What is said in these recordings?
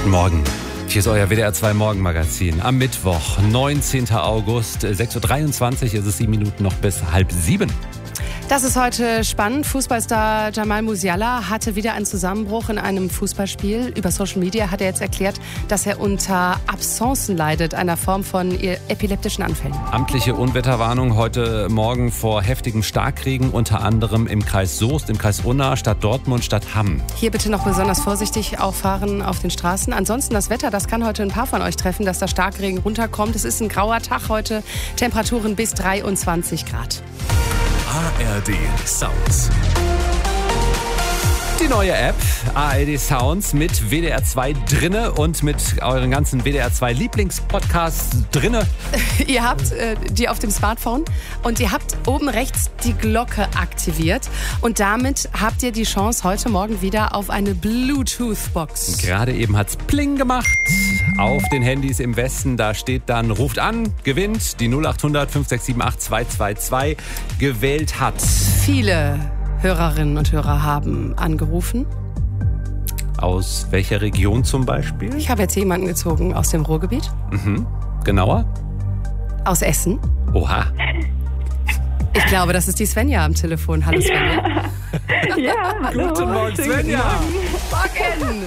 Guten Morgen. Hier ist euer WDR 2 Morgenmagazin. Am Mittwoch, 19. August, 6.23 Uhr ist es 7 Minuten noch bis 6:30. Das ist heute spannend. Fußballstar Jamal Musiala hatte wieder einen Zusammenbruch in einem Fußballspiel. Über Social Media hat er jetzt erklärt, dass er unter Absencen leidet, einer Form von epileptischen Anfällen. Amtliche Unwetterwarnung heute Morgen vor heftigem Starkregen, unter anderem im Kreis Soest, im Kreis Unna, Stadt Dortmund, Stadt Hamm. Hier bitte noch besonders vorsichtig auch fahren auf den Straßen. Ansonsten das Wetter, das kann heute ein paar von euch treffen, dass da Starkregen runterkommt. Es ist ein grauer Tag heute, Temperaturen bis 23 Grad. ARD Sounds. Die neue App ARD Sounds mit WDR 2 drinne und mit euren ganzen WDR 2 Lieblingspodcasts drinne. Ihr habt die auf dem Smartphone und ihr habt oben rechts die Glocke aktiviert und damit habt ihr die Chance heute Morgen wieder auf eine Bluetooth-Box. Gerade eben hat's Pling gemacht. Auf den Handys im Westen, da steht dann, ruft an, gewinnt, die 0800 5678 222 gewählt hat. Viele Hörerinnen und Hörer haben angerufen. Aus welcher Region zum Beispiel? Ich habe jetzt jemanden gezogen aus dem Ruhrgebiet. Genauer? Aus Essen. Oha. Ich glaube, das ist die Svenja am Telefon. Hallo Svenja. Ja, hallo. Guten Morgen, Svenja. Morgen.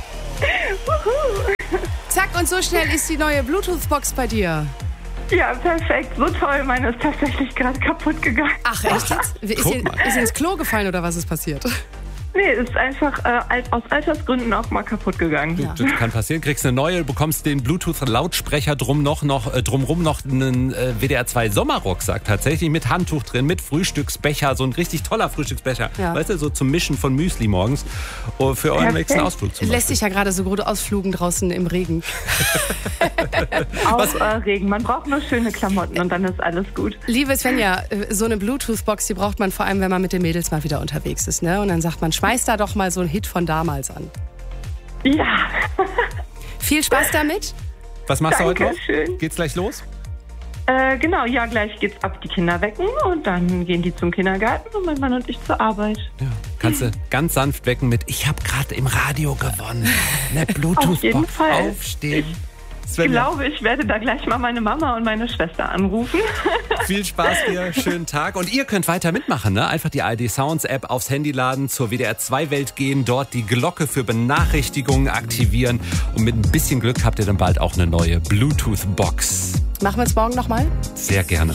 Zack, und so schnell ist die neue Bluetooth-Box bei dir. Ja, perfekt. So toll. Meine ist tatsächlich gerade kaputt gegangen. Ach, echt jetzt? Ist sie ins Klo gefallen oder was ist passiert? Nee, ist einfach aus Altersgründen auch mal kaputt gegangen. Ja. Das kann passieren. Kriegst eine neue, bekommst den Bluetooth-Lautsprecher drumrum noch einen WDR 2 Sommerrucksack tatsächlich mit Handtuch drin, mit Frühstücksbecher, so ein richtig toller Frühstücksbecher. Ja. Weißt du, so zum Mischen von Müsli morgens für euren nächsten Ausflug zum Lässt Beispiel. sich ja gerade so gut ausflugen draußen im Regen. Auch Regen. Man braucht nur schöne Klamotten und dann ist alles gut. Liebe Svenja, so eine Bluetooth-Box, die braucht man vor allem, wenn man mit den Mädels mal wieder unterwegs ist. Ne? Und dann sagt man, schmeiß da doch mal so einen Hit von damals an. Ja. Viel Spaß damit. Was machst du heute noch? Dankeschön. Geht's gleich los? Genau, ja, gleich geht's ab, die Kinder wecken und dann gehen die zum Kindergarten und mein Mann und ich zur Arbeit. Ja. Kannst du ganz sanft wecken mit, ich habe gerade im Radio gewonnen. Eine Auf jeden Bluetooth-Box. Fall. Aufstehen. Ich Svenja, glaube, ich werde da gleich mal meine Mama und meine Schwester anrufen. viel Spaß dir, schönen Tag. Und ihr könnt weiter mitmachen, ne? Einfach die ARD Sounds App aufs Handy laden, zur WDR 2 Welt gehen, dort die Glocke für Benachrichtigungen aktivieren. Und mit ein bisschen Glück habt ihr dann bald auch eine neue Bluetooth-Box. Machen wir es morgen nochmal? Sehr gerne.